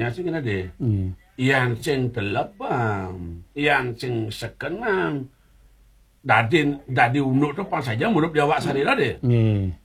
biasanya sih kena deh. Nggih. Yang sing delebang, yang sing sekenang, dadi unuk tuh pas saja mulut jawab sarira deh. Nggih.